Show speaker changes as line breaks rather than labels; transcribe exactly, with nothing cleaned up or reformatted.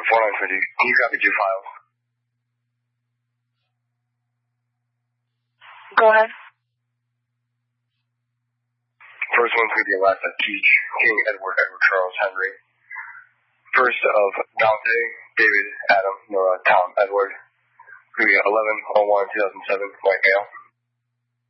four nine twenty. Can you copy two files?
Go ahead.
First one's going to be Eliza Keach, King Edward, Edward Charles Henry. First of Dante, David, Adam, Nora, Tom, Edward. Going to be eleven oh one two thousand seven, white male.